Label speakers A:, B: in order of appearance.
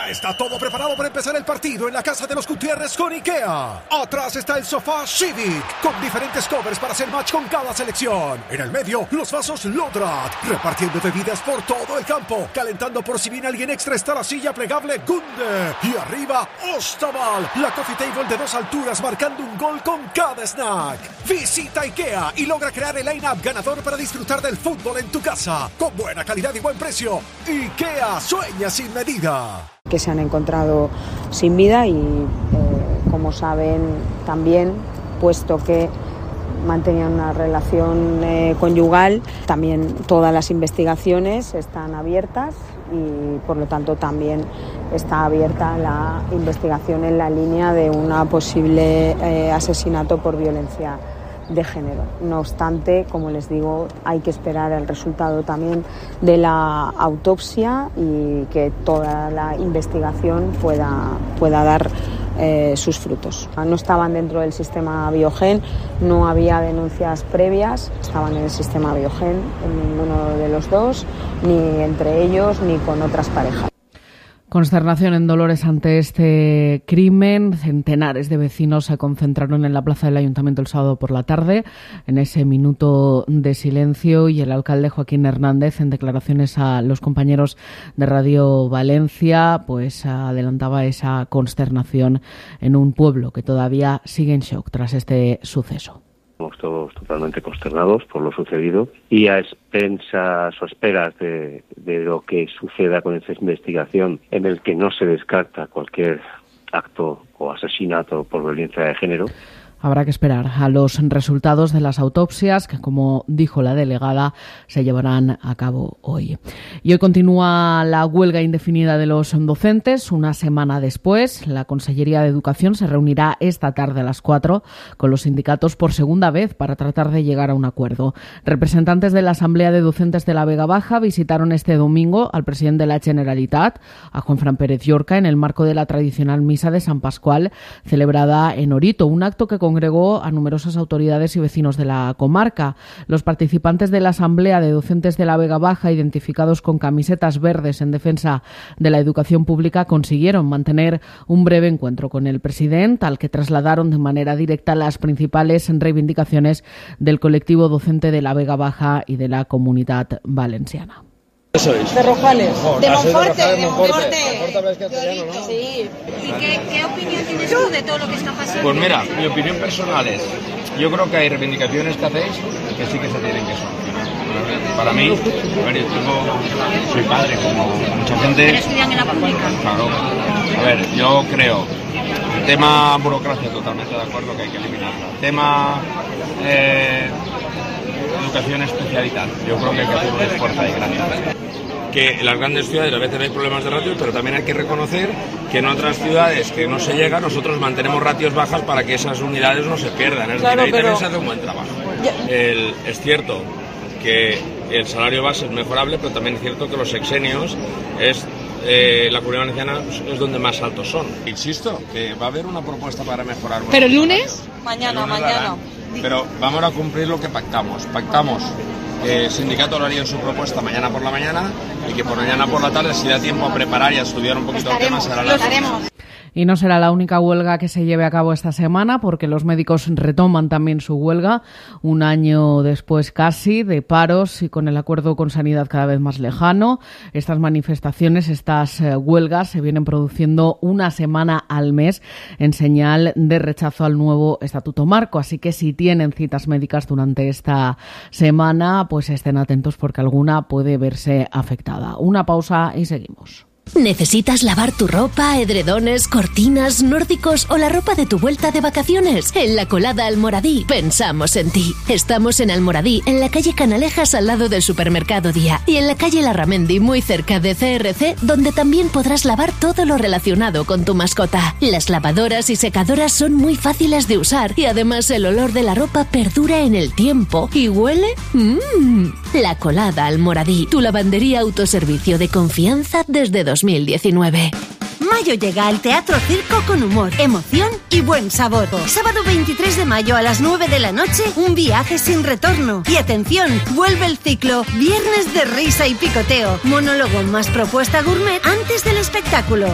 A: Ya está todo preparado para empezar el partido en la casa de los Gutiérrez con IKEA. Atrás está el sofá Civic, con diferentes covers para hacer match con cada selección. En el medio, los vasos Lodrat, repartiendo bebidas por todo el campo. Calentando por si viene alguien extra está la silla plegable Gunde. Y arriba, Ostaval, la coffee table de 2 alturas marcando un gol con cada snack. Visita IKEA y logra crear el line-up ganador para disfrutar del fútbol en tu casa. Con buena calidad y buen precio. IKEA sueña sin medida.
B: Que se han encontrado sin vida y, como saben también, puesto que mantenían una relación conyugal, también todas las investigaciones están abiertas y por lo tanto también está abierta la investigación en la línea de una posible asesinato por violencia de género. No obstante, como les digo, hay que esperar el resultado también de la autopsia y que toda la investigación pueda dar sus frutos. No estaban dentro del sistema Biogen, no había denuncias previas, estaban en el sistema Biogen en ninguno de los dos, ni entre ellos ni con otras parejas.
C: Consternación en Dolores ante este crimen. Centenares de vecinos se concentraron en la plaza del Ayuntamiento el sábado por la tarde, en ese minuto de silencio, y el alcalde Joaquín Hernández, en declaraciones a los compañeros de Radio Valencia, pues adelantaba esa consternación en un pueblo que todavía sigue en shock tras este suceso.
D: Estamos todos totalmente consternados por lo sucedido y a expensas o esperas de lo que suceda con esta investigación, en el que no se descarta cualquier acto o asesinato por violencia de género.
C: Habrá que esperar a los resultados de las autopsias que, como dijo la delegada, se llevarán a cabo hoy. Y hoy continúa la huelga indefinida de los docentes. Una semana después, la Consellería de Educación se reunirá esta tarde a las 4 con los sindicatos por segunda vez para tratar de llegar a un acuerdo. Representantes de la Asamblea de Docentes de la Vega Baja visitaron este domingo al presidente de la Generalitat, a Juanfran Pérez Llorca, en el marco de la tradicional misa de San Pascual celebrada en Orito, un acto que congregó a numerosas autoridades y vecinos de la comarca. Los participantes de la Asamblea de Docentes de la Vega Baja, identificados con camisetas verdes en defensa de la educación pública, consiguieron mantener un breve encuentro con el presidente, al que trasladaron de manera directa las principales reivindicaciones del colectivo docente de la Vega Baja y de la Comunidad Valenciana.
E: ¿Qué sois?
F: De Rojales.
E: De Monforte.
F: Sí.
G: ¿Y qué opinión tienes tú de todo lo que está pasando?
E: Pues mira, mi opinión personal es, yo creo que hay reivindicaciones que hacéis que sí que se tienen que solucionar. Para mí, a ver, soy padre, como mucha gente.
G: ¿Pero estudian en la pública?
E: Claro. A ver, yo creo, el tema burocracia, totalmente de acuerdo que hay que eliminarla. Tema educación especializada, yo creo que hay que hacer un esfuerzo ahí grande. Que en las grandes ciudades a veces hay problemas de ratios, pero también hay que reconocer que en otras ciudades que no se llega, nosotros mantenemos ratios bajas para que esas unidades no se pierdan. Es decir, ahí también se hace un buen trabajo. Es cierto que el salario base es mejorable, pero también es cierto que los sexenios la Comunidad Valenciana es donde más altos son. Insisto, que va a haber una propuesta para mejorar.
F: ¿Pero el lunes?
G: Mañana.
E: Pero vamos a cumplir lo que pactamos. Pactamos que el sindicato lo haría en su propuesta mañana por la mañana y que por mañana por la tarde, si da tiempo a preparar y a estudiar un poquito el tema, será la haremos.
C: Y no será la única huelga que se lleve a cabo esta semana, porque los médicos retoman también su huelga, un año después casi de paros y con el acuerdo con Sanidad cada vez más lejano. Estas manifestaciones, estas huelgas se vienen produciendo una semana al mes en señal de rechazo al nuevo Estatuto Marco. Así que si tienen citas médicas durante esta semana, pues estén atentos porque alguna puede verse afectada. Una pausa y seguimos.
H: ¿Necesitas lavar tu ropa, edredones, cortinas, nórdicos o la ropa de tu vuelta de vacaciones? En La Colada Almoradí pensamos en ti. Estamos en Almoradí, en la calle Canalejas al lado del supermercado Día, y en la calle Larramendi muy cerca de CRC, donde también podrás lavar todo lo relacionado con tu mascota. Las lavadoras y secadoras son muy fáciles de usar y además el olor de la ropa perdura en el tiempo. ¿Y huele? La Colada Almoradí, tu lavandería autoservicio de confianza desde 2019.
I: Mayo llega al Teatro Circo con humor, emoción y buen sabor. Sábado 23 de mayo a las 9 de la noche, un viaje sin retorno. Y atención, vuelve el ciclo Viernes de Risa y Picoteo. Monólogo más propuesta gourmet antes del espectáculo.